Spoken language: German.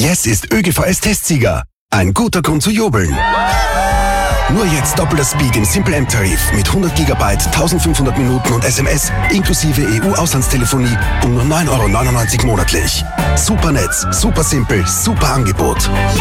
Yes ist ÖGVS-Testsieger. Ein guter Grund zu jubeln. Nur jetzt doppelter Speed im Simple M-Tarif mit 100 GB, 1500 Minuten und SMS inklusive EU-Auslandstelefonie um nur 9,99 € monatlich. Super Netz, super simpel, super Angebot.